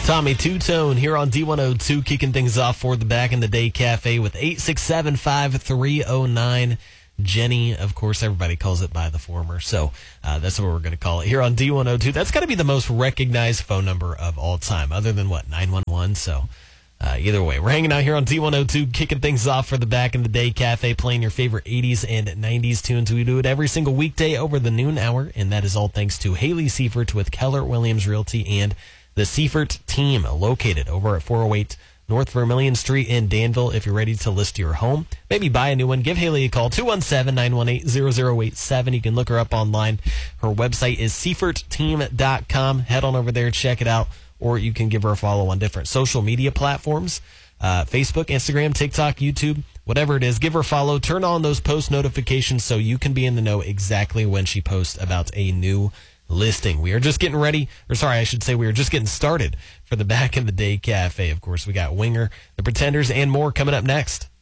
Tommy Two-Tone here on D102, kicking things off for the Back in the Day Cafe with 867-5309. Jenny, of course, everybody calls it by the former, so that's what we're going to call it here on D102. That's got to be the most recognized phone number of all time, other than, 911? So either way, we're hanging out here on D102, kicking things off for the Back in the Day Cafe, playing your favorite 80s and 90s tunes. We do it every single weekday over the noon hour, and that is all thanks to Haley Seifert with Keller Williams Realty and the Seifert team, located over at 408 North Vermilion Street in Danville. If you're ready to list your home, maybe buy a new one, give Haley a call, 217-918-0087. You can look her up online. Her website is seifertteam.com. Head on over there, check it out, or you can give her a follow on different social media platforms, Facebook, Instagram, TikTok, YouTube, whatever it is. Give her a follow. Turn on those post notifications so you can be in the know exactly when she posts about a new listing. We are just getting ready, we are just getting started for the Back in the Day Cafe. Of course, we got Winger, the Pretenders, and more coming up next.